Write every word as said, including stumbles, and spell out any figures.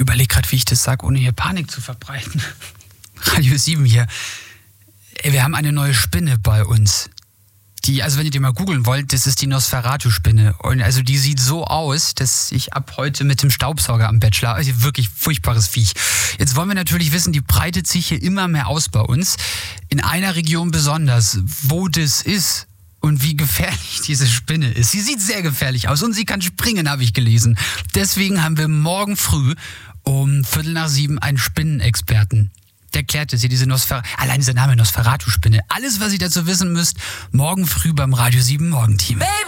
überlege gerade, wie ich das sage, ohne hier Panik zu verbreiten. Radio sieben hier. Ey, wir haben eine neue Spinne bei uns. Die, also wenn ihr die mal googeln wollt, das ist die Nosferatu-Spinne. Und also die sieht so aus, dass ich ab heute mit dem Staubsauger am Bett schlafe. Also wirklich furchtbares Viech. Jetzt wollen wir natürlich wissen, die breitet sich hier immer mehr aus bei uns. In einer Region besonders, wo das ist und wie gefährlich diese Spinne ist. Sie sieht sehr gefährlich aus und sie kann springen, habe ich gelesen. Deswegen haben wir morgen früh um Viertel nach sieben einen Spinnenexperten. Der klärt es hier, diese Nosfer- allein dieser Name Nosferatu-Spinne. Alles, was ihr dazu wissen müsst, morgen früh beim Radio sieben Morgenteam.